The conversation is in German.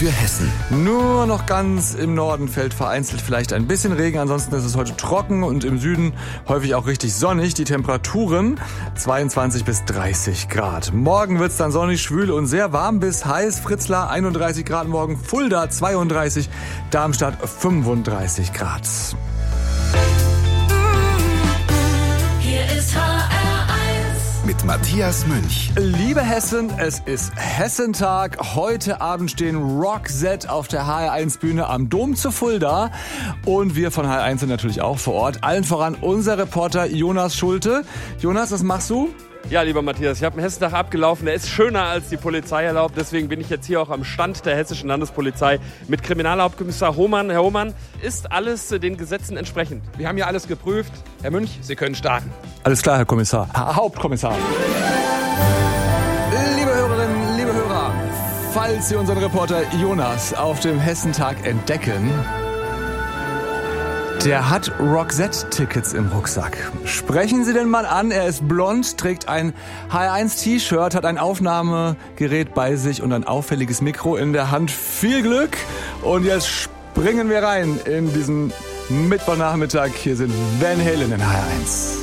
für Hessen. Nur noch ganz im Norden fällt vereinzelt vielleicht ein bisschen Regen. Ansonsten ist es heute trocken und im Süden häufig auch richtig sonnig. Die Temperaturen 22 bis 30 Grad. Morgen wird's dann sonnig, schwül und sehr warm bis heiß. Fritzlar 31 Grad morgen, Fulda 32, Darmstadt 35 Grad. Hier ist HR1 Mit Matthias Münch. Liebe Hessen, es ist Hessentag. Heute Abend stehen Roxette auf der HR1 Bühne am Dom zu Fulda. Und wir von HR1 sind natürlich auch vor Ort. Allen voran unser Reporter Jonas Schulte. Jonas, was machst du? Ja, lieber Matthias, ich habe einen Hessentag abgelaufen. Der ist schöner, als die Polizei erlaubt. Deswegen bin ich jetzt hier auch am Stand der Hessischen Landespolizei mit Kriminalhauptkommissar Hohmann. Herr Hohmann, ist alles den Gesetzen entsprechend? Wir haben ja alles geprüft. Herr Münch, Sie können starten. Alles klar, Herr Kommissar. Hauptkommissar. Liebe Hörerinnen, liebe Hörer, falls Sie unseren Reporter Jonas auf dem Hessentag entdecken, der hat Roxette-Tickets im Rucksack. Sprechen Sie den Mann an, er ist blond, trägt ein HR1-T-Shirt, hat ein Aufnahmegerät bei sich und ein auffälliges Mikro in der Hand. Viel Glück und jetzt springen wir rein in diesen Mittwochnachmittag. Hier sind Van Halen in HR1.